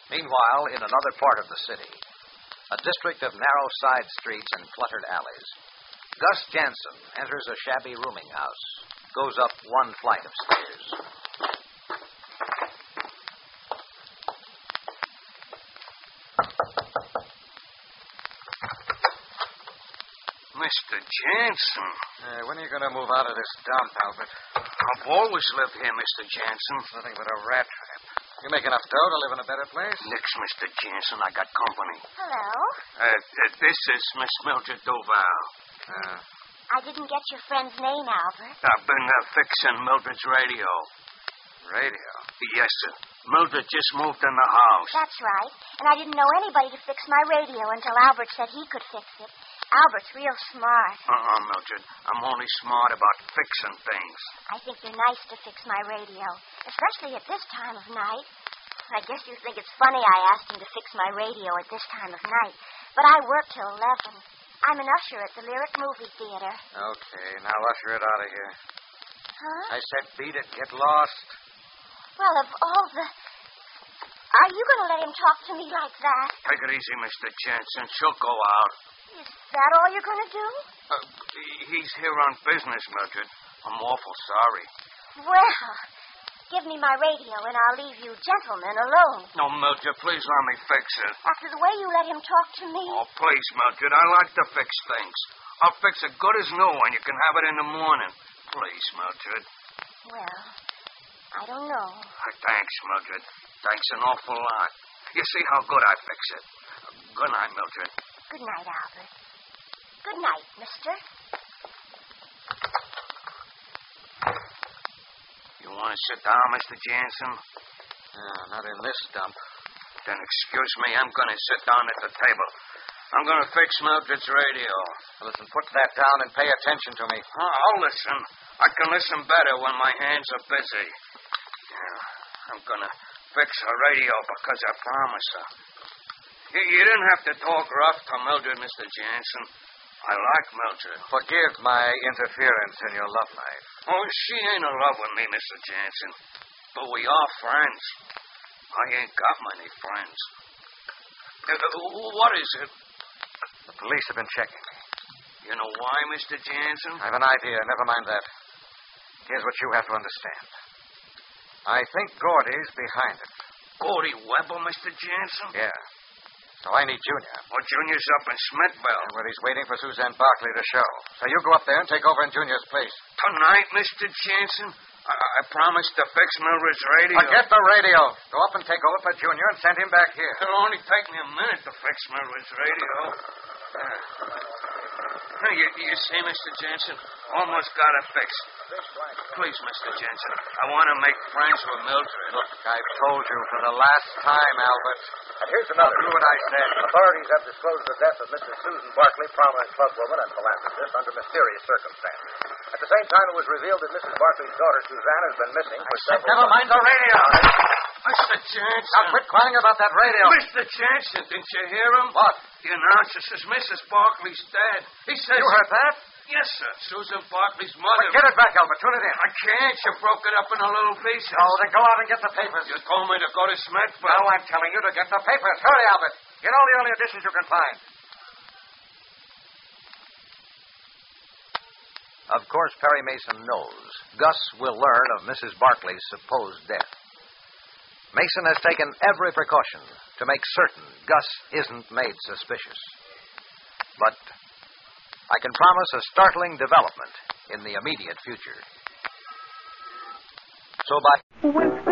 Meanwhile, in another part of the city, a district of narrow side streets and cluttered alleys, Gus Jansen enters a shabby rooming house, goes up one flight of stairs. Mr. Jansen. When are you going to move out of this dump, Albert? I've always lived here, Mr. Jansen. Nothing but a rat trap. You make enough dough to live in a better place? Nix, Mr. Jansen. I got company. Hello? This is Miss Mildred Duval. I didn't get your friend's name, Albert. I've been fixing Mildred's radio. Radio? Yes, sir. Mildred just moved in the house. That's right. And I didn't know anybody to fix my radio until Albert said he could fix it. Albert's real smart. Mildred. I'm only smart about fixing things. I think you're nice to fix my radio, especially at this time of night. I guess you think it's funny I asked him to fix my radio at this time of night, but I work till 11. I'm an usher at the Lyric Movie Theater. Okay, now usher it out of here. Huh? I said beat it, get lost. Well, of all the... Are you going to let him talk to me like that? Take it easy, Mr. Jansen. She'll go out. Is that all you're going to do? He's here on business, Mildred. I'm awful sorry. Well, give me my radio and I'll leave you gentlemen alone. No, Mildred, please let me fix it. After the way you let him talk to me. Oh, please, Mildred. I like to fix things. I'll fix it good as new and you can have it in the morning. Please, Mildred. Well, I don't know. Thanks, Mildred. Thanks an awful lot. You see how good I fix it. Good night, Mildred. Good night, Albert. Good night, mister. You want to sit down, Mr. Jansen? Not in this dump. Then excuse me, I'm going to sit down at the table. I'm going to fix Mildred's radio. Listen, put that down and pay attention to me. I'll listen. I can listen better when my hands are busy. I'm going to fix her radio because I promised her. You didn't have to talk rough to Mildred, Mr. Jansen. I like Mildred. Forgive my interference in your love life. Oh, she ain't in love with me, Mr. Jansen. But we are friends. I ain't got many friends. What is it? The police have been checking me. You know why, Mr. Jansen? I have an idea. Never mind that. Here's what you have to understand. I think Gordy's behind it. Gordy Weber, Mr. Jansen? Yeah. So I need Junior. Well, Junior's up in Smithville. Where he's waiting for Suzanne Barkley to show. So you go up there and take over in Junior's place. Tonight, Mr. Jansen? I promised to fix Mildred's radio. Forget the radio. Go up and take over for Junior and send him back here. It'll only take me a minute to fix Mildred's radio. You see, Mr. Jansen? Almost got it fixed. Please, Mr. Jansen, I want to make friends with Mildred. Look, I've told you for the last time, Albert. And here's another. Do what I said. Authorities have disclosed the death of Mrs. Susan Barkley, prominent clubwoman and philanthropist, under mysterious circumstances. At the same time, it was revealed that Mrs. Barkley's daughter, Suzanne, has been missing for several Never mind the radio. Mr. Jansen. Now quit crying about that radio. Mr. Jansen, didn't you hear him? What? The announcer says Mrs. Barkley's dead. He says... You heard that? Yes, sir. Susan Barkley's mother... Get it back, Albert. Tune it in. I can't. You broke it up in a little pieces. Oh, then go out and get the papers. You told me to go to Smithville. Now I'm telling you to get the papers. Hurry, Albert. Get all the early editions you can find. Of course, Perry Mason knows Gus will learn of Mrs. Barkley's supposed death. Mason has taken every precaution to make certain Gus isn't made suspicious. But I can promise a startling development in the immediate future. So by...